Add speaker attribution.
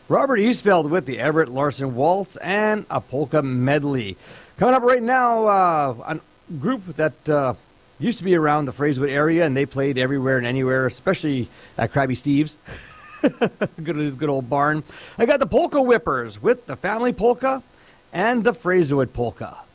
Speaker 1: Robert Eastfeld with the Everett Larson Waltz and a polka medley. Coming up right now, a group that used to be around the Fraserwood area, and they played everywhere and anywhere, especially at Krabby Steve's. good old barn. I got the Polka Whippers with the Family Polka and the Fraserwood Polka.